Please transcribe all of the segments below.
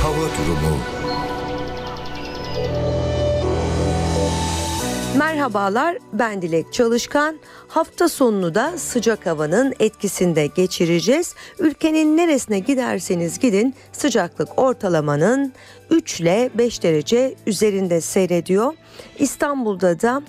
Hava durumu. Merhabalar, ben Dilek Çalışkan. Hafta sonunu da sıcak havanın etkisinde geçireceğiz. Ülkenin neresine giderseniz gidin sıcaklık ortalamanın 3 ile 5 derece üzerinde seyrediyor. İstanbul'da da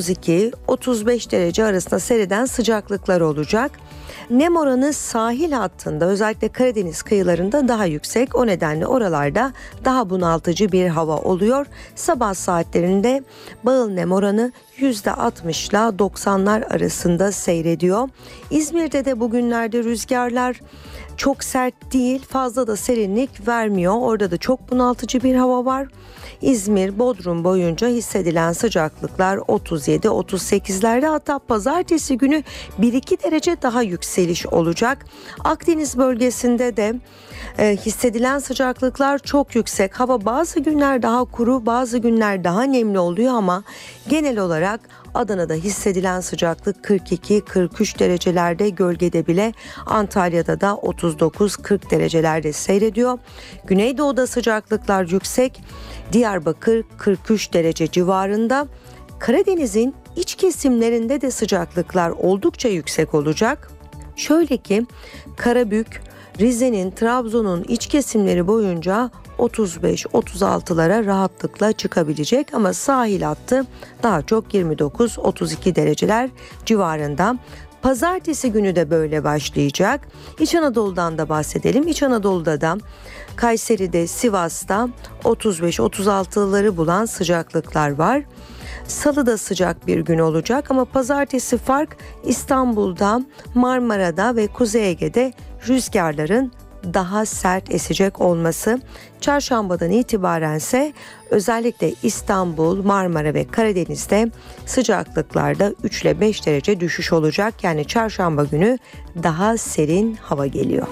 32-35 derece arasında seyreden sıcaklıklar olacak. Nem oranı sahil hattında, özellikle Karadeniz kıyılarında daha yüksek. O nedenle oralarda daha bunaltıcı bir hava oluyor. Sabah saatlerinde bağıl nem oranı %60 ile 90'lar arasında seyrediyor. İzmir'de de bugünlerde rüzgarlar çok sert değil, fazla da serinlik vermiyor. Orada da çok bunaltıcı bir hava var. İzmir, Bodrum boyunca hissedilen sıcaklıklar 37-38'lerde, hatta pazartesi günü 1-2 derece daha yükseliş olacak. Akdeniz bölgesinde de hissedilen sıcaklıklar çok yüksek. Hava bazı günler daha kuru, bazı günler daha nemli oluyor ama genel olarak Adana'da hissedilen sıcaklık 42-43 derecelerde, gölgede bile Antalya'da da 39-40 derecelerde seyrediyor. Güneydoğu'da sıcaklıklar yüksek. Diyarbakır 43 derece civarında. Karadeniz'in iç kesimlerinde de sıcaklıklar oldukça yüksek olacak. Şöyle ki Karabük, Rize'nin, Trabzon'un iç kesimleri boyunca 35-36'lara rahatlıkla çıkabilecek ama sahil hattı daha çok 29-32 dereceler civarında. Pazartesi günü de böyle başlayacak. İç Anadolu'dan da bahsedelim. İç Anadolu'da da Kayseri'de, Sivas'ta 35-36'ları bulan sıcaklıklar var. Salı'da sıcak bir gün olacak ama pazartesi fark, İstanbul'da, Marmara'da ve Kuzey Ege'de rüzgarların daha sert esecek olması. Çarşambadan itibarense özellikle İstanbul, Marmara ve Karadeniz'de sıcaklıklarda 3 ile 5 derece düşüş olacak. Yani çarşamba günü daha serin hava geliyor.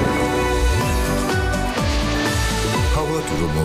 Hava durumu.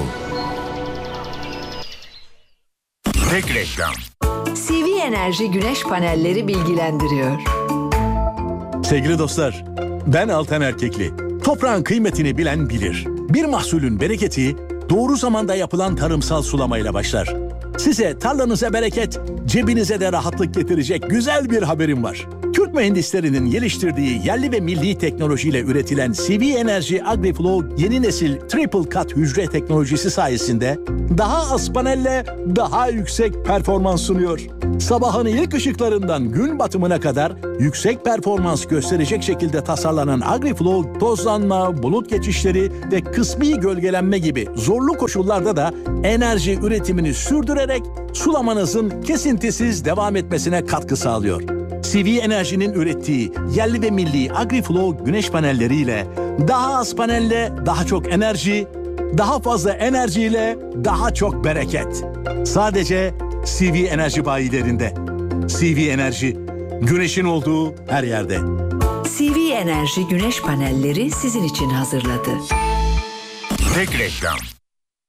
Tek reklam. CV Enerji Güneş Panelleri bilgilendiriyor. Sevgili dostlar, ben Altan Erkekli. Toprağın kıymetini bilen bilir. Bir mahsulün bereketi doğru zamanda yapılan tarımsal sulamayla başlar. Size tarlanıza bereket, cebinize de rahatlık getirecek güzel bir haberim var. Türk mühendislerinin geliştirdiği yerli ve milli teknolojiyle üretilen CV Enerji AgriFlow yeni nesil triple cut hücre teknolojisi sayesinde daha az panelle daha yüksek performans sunuyor. Sabahın ilk ışıklarından gün batımına kadar yüksek performans gösterecek şekilde tasarlanan AgriFlow, tozlanma, bulut geçişleri ve kısmi gölgelenme gibi zorlu koşullarda da enerji üretimini sürdürerek sulamanızın kesintisiz devam etmesine katkı sağlıyor. CV Enerji'nin ürettiği yerli ve milli AgriFlow güneş panelleriyle daha az panelle daha çok enerji, daha fazla enerjiyle daha çok bereket. Sadece CV Enerji bayilerinde. CV Enerji, güneşin olduğu her yerde. CV Enerji Güneş Panelleri sizin için hazırladı. Tek reklam.